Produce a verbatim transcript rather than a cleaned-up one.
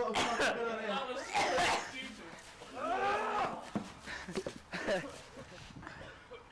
got a fucking good on him. That was so stupid.